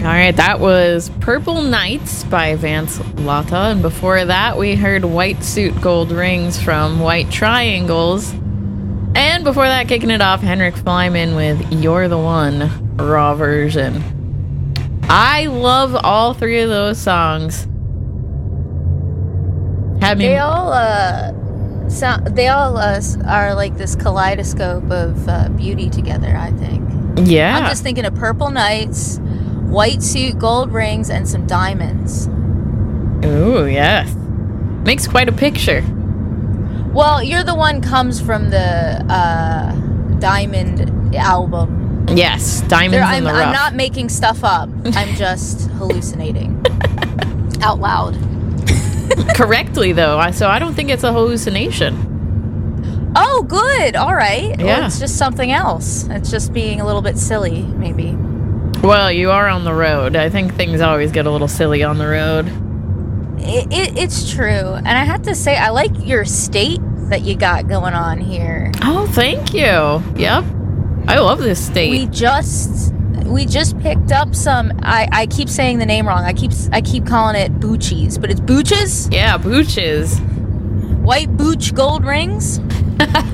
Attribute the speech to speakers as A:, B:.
A: All right, that was Purple Nights by Vance Lata. And before that, we heard White Suit Gold Rings from White Triangles. And before that, kicking it off, Henrik Flyman with You're the One, raw version. I love all three of those songs.
B: They all are like this kaleidoscope of beauty together, I think.
A: Yeah.
B: I'm just thinking of Purple Nights, White Suit, Gold Rings, and some diamonds.
A: Ooh, yes. Makes quite a picture.
B: Well, You're the One comes from the Diamond album.
A: Yes, Diamonds in the Rough.
B: I'm not making stuff up. I'm just hallucinating out loud.
A: Correctly, though, so I don't think it's a hallucination.
B: Oh, good. All right.
A: Yeah.
B: Well, it's just something else. It's just being a little bit silly, maybe.
A: Well, you are on the road. I think things always get a little silly on the road.
B: It's true. And I have to say, I like your state that you got going on here.
A: Oh, thank you. Yep. I love this state.
B: We just picked up some. I keep saying the name wrong. I keep calling it Boochies, but it's Booches.
A: Yeah, Booches.
B: White Booch Gold Rings.